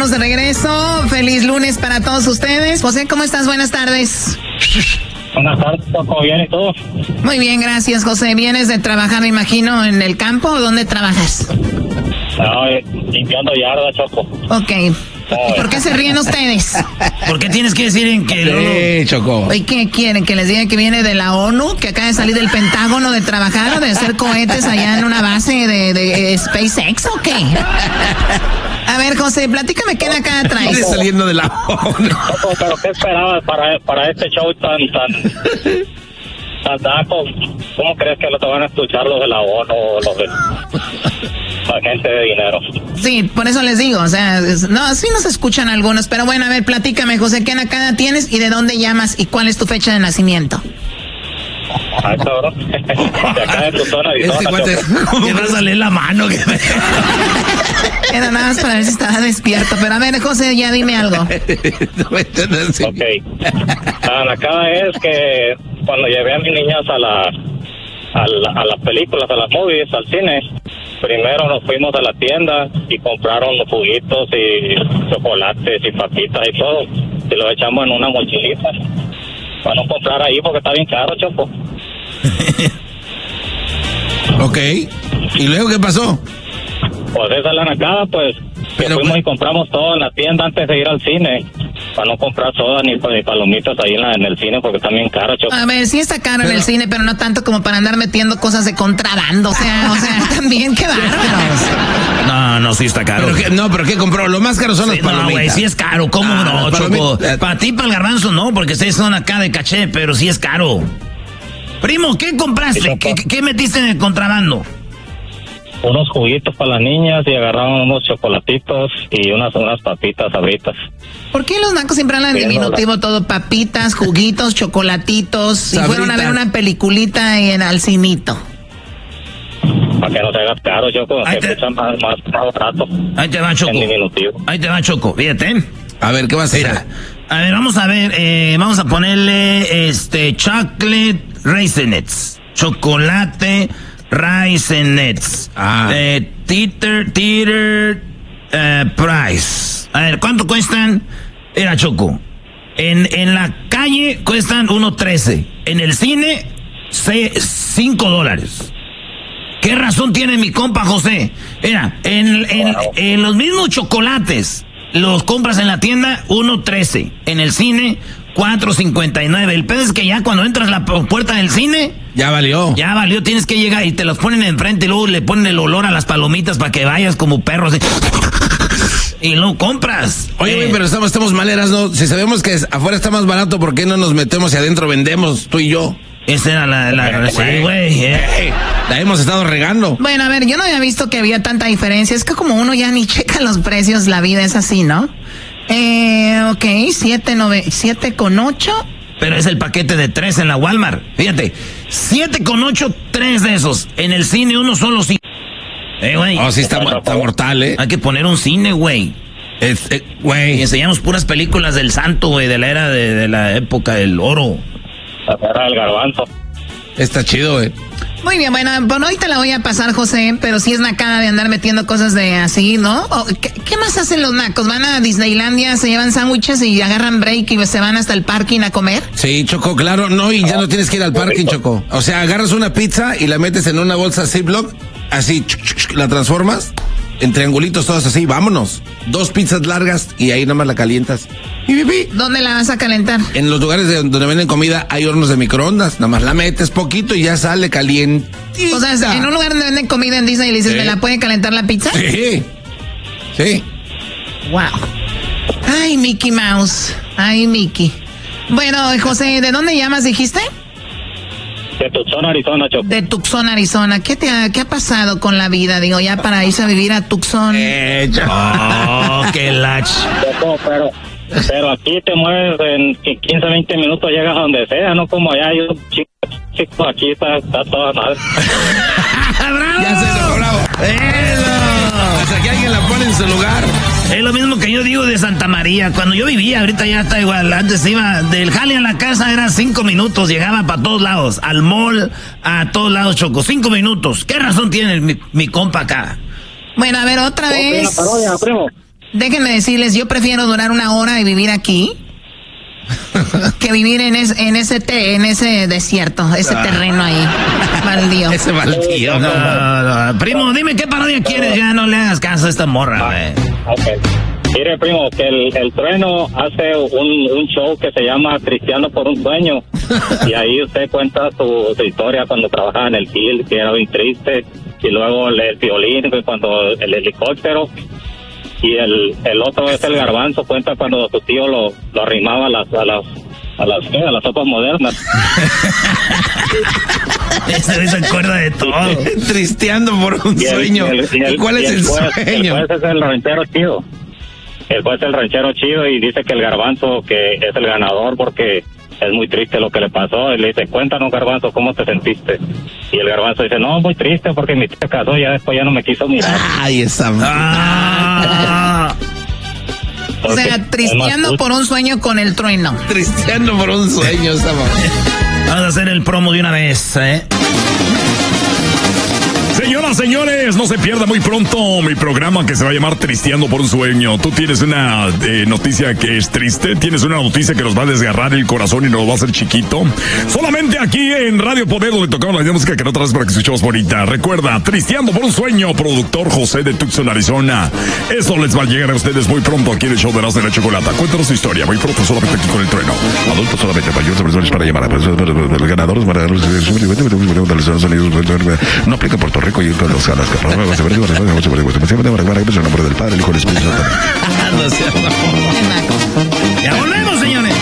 estamos de regreso. Feliz lunes para todos ustedes. José, ¿cómo estás? Buenas tardes. Buenas tardes, Choco, ¿bien y todo? Muy bien, gracias, José. ¿Vienes de trabajar, me imagino, en el campo o dónde trabajas? No, limpiando yarda, Choco. Ok. ¿Y por qué se ríen ustedes? ¿Por qué tienes que decir en que Sí, Choco. ¿Y qué quieren? ¿Que les diga que viene de la ONU? ¿Que acaba de salir del Pentágono de trabajar o de hacer cohetes allá en una base de SpaceX o qué? A ver, José, platícame qué de acá traes. Viene saliendo de la ONU. Choco, ¿pero qué esperabas para este show tan naco? ¿Cómo crees que lo te van a escuchar los de la ONU o los de la gente de dinero? Sí, por eso les digo, o sea, no, sí nos escuchan algunos, pero bueno, a ver, platícame, José, ¿qué nakada tienes y de dónde llamas y cuál es tu fecha de nacimiento? Ah, cabrón. De acá de Tucson, Arizona, Choco. te va a salir la mano? Era nada más para ver si estaba despierto, pero a ver, José, ya dime algo. Ok. La nacada es que cuando llevé a mis niñas a las películas, a las movies, al cine, primero nos fuimos a la tienda y compraron juguitos y chocolates y papitas y todo. Y los echamos en una mochilita para no comprar ahí porque está bien caro, Choco. Ok. ¿Y luego qué pasó? Pues esa es la nacada, pues. Pero, fuimos y compramos todo en la tienda antes de ir al cine. Para no comprar soda ni palomitas ahí en el cine porque está bien caro, Choco. A ver, sí está caro en el cine, pero no tanto como para andar metiendo cosas de contrabando. O sea, también qué bárbaros. No, sí está caro. ¿Pero qué compró? Lo más caro son las palomitas. No, güey, sí es caro. ¿Cómo no, Choco? Para ti, para el garbanzo, no, porque ustedes son acá de caché, pero sí es caro. Primo, ¿qué compraste? ¿Qué metiste en el contrabando? Unos juguitos para las niñas y agarraron unos chocolatitos y unas papitas sabritas. ¿Por qué los nacos siempre hablan en diminutivo todo? Papitas, juguitos, chocolatitos. Sabrita. Y fueron a ver una peliculita al cinito. Para que no te hagas caro, Choco, que te echan más barato. Ahí te va, Choco. En diminutivo. Ahí te va, Choco. Fíjate. A ver, ¿qué vas a hacer? Mira, a ver, vamos a ver, vamos a ponerle chocolate raisinets. Chocolate raisinets. Teeter price. A ver, ¿cuánto cuestan? Era, Choco. En la calle cuestan $1.13. En el cine, $5. ¿Qué razón tiene mi compa José? Mira, en los mismos chocolates los compras en la tienda $1.13. En el cine $4.59. El pedo es que ya cuando entras a la puerta del cine Ya valió. tienes que llegar y te los ponen enfrente y luego le ponen el olor a las palomitas para que vayas como perro así, y luego compras. Oye, güey, pero estamos maleras, ¿no? Si sabemos que afuera está más barato, ¿por qué no nos metemos y adentro vendemos, tú y yo? Esa era la sí, güey. La hemos estado regando. Bueno, a ver, yo no había visto que había tanta diferencia. Es que como uno ya ni checa los precios, la vida es así, ¿no? Ok, 7.8. Pero es el paquete de 3 en la Walmart. Fíjate, 7.8, 3 de esos. En el cine uno solo 5. Güey. Oh, sí, está mortal, ¿eh? Hay que poner un cine, güey. Güey. Y enseñamos puras películas del santo, güey, de la era de la época del oro. La era del garbanzo. Está chido, güey. Muy bien, bueno, hoy te la voy a pasar, José, pero sí es nacada de andar metiendo cosas de así, ¿no? ¿Qué más hacen los nacos? ¿Van a Disneylandia, se llevan sándwiches y agarran break y se van hasta el parking a comer? Sí, Choco, claro. No, y ya no tienes que ir al parking, Choco. O sea, agarras una pizza y la metes en una bolsa Ziploc, así, la transformas en triangulitos todos así, vámonos. 2 pizzas largas y ahí nada más la calientas. ¿Dónde la vas a calentar? En los lugares donde venden comida hay hornos de microondas. Nada más la metes poquito y ya sale caliente. O sea, en un lugar donde venden comida en Disney y le dices, Sí. ¿me la puede calentar la pizza? Sí. Sí. Wow. Ay, Mickey Mouse. Ay, Mickey. Bueno, José, ¿de dónde llamas, dijiste? De Tucson, Arizona, Choco. De Tucson, Arizona. ¿Qué ha pasado con la vida? Digo, ya para irse a vivir a Tucson. Oh, qué lach. Choco, pero aquí te mueves en 15, 20 minutos, llegas a donde sea, no como allá. Yo, chico, aquí está toda mal. Ya se lo bravo. Hasta que alguien la pone en su lugar. Es lo mismo que yo digo de Santa María. Cuando yo vivía, ahorita ya está igual. Antes iba del jale a la casa, eran 5 minutos. Llegaba para todos lados. Al mall, a todos lados, Choco. 5 minutos. ¿Qué razón tiene mi compa acá? Bueno, a ver, otra vez. Una parodia, primo. Déjenme decirles, yo prefiero durar 1 hora y vivir aquí que vivir en ese desierto, ese terreno ahí, baldío. Ese baldío. No. Primo, dime qué parodia quieres, ya no le hagas caso a esta morra, güey. Okay. Mire, primo, que el Trueno hace un show que se llama Cristiano por un Sueño. Y ahí usted cuenta su historia cuando trabajaba en el Gil, que era muy triste. Y luego el violín, cuando el helicóptero. Y el otro es el Garbanzo, cuenta cuando su tío lo arrimaba a las sopas modernas. Ese se acuerda de todo. Tristeando por un sueño. ¿Cuál es el sueño? El juez es el ranchero chido. El juez es el ranchero chido y dice que el Garbanzo que es el ganador porque es muy triste lo que le pasó. Y le dice, cuéntanos, Garbanzo, ¿cómo te sentiste? Y el Garbanzo dice, no, muy triste porque mi tía se casó y ya después ya no me quiso mirar. Ay, esa. O sea, tristeando por un sueño con el Trueno. Tristeando por un sueño, esa. Vamos a hacer el promo de una vez, ¿eh? Señoras, señores, no se pierda muy pronto mi programa que se va a llamar Tristeando por un Sueño. Tú tienes una noticia que es triste, tienes una noticia que nos va a desgarrar el corazón y nos va a hacer chiquito. Solamente aquí en Radio Poder, donde tocamos la misma música que no otra vez para que escuchemos bonita. Recuerda, Tristeando por un Sueño, productor José de Tucson, Arizona. Eso les va a llegar a ustedes muy pronto aquí en el show de Erasmo y la Chocolata. Cuéntanos su historia, muy pronto solamente aquí con el Trueno. Adultos solamente, mayores para llamar a los ganadores, no aplica Puerto Rico y con los ganas. Ya volvemos, señores.